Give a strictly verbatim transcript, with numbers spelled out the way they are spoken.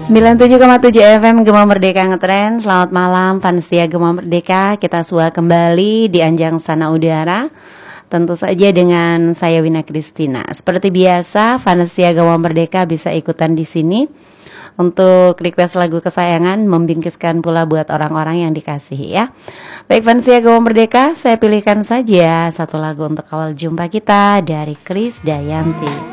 sembilan puluh tujuh koma tujuh F M Gema Merdeka Ngetren. Selamat malam Panitia Gema Merdeka. Kita suah kembali di Anjang Sana Udara. Tentu saja dengan saya Wina Kristina. Seperti biasa, Panitia Gema Merdeka bisa ikutan di sini untuk request lagu kesayangan, membingkiskan pula buat orang-orang yang dikasihi ya. Baik Panitia Gema Merdeka, saya pilihkan saja satu lagu untuk awal jumpa kita dari Kris Dayanti.